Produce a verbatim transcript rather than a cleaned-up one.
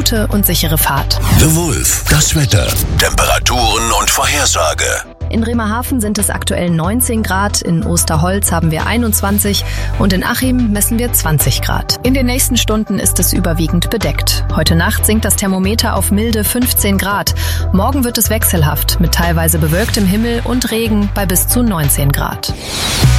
gute und sichere Fahrt. The Wolf, das Wetter, Temperaturen und Vorhersage. In Bremerhaven sind es aktuell neunzehn Grad, in Osterholz haben wir einundzwanzig und in Achim messen wir zwanzig Grad. In den nächsten Stunden ist es überwiegend bedeckt. Heute Nacht sinkt das Thermometer auf milde fünfzehn Grad. Morgen wird es wechselhaft mit teilweise bewölktem Himmel und Regen bei bis zu neunzehn Grad.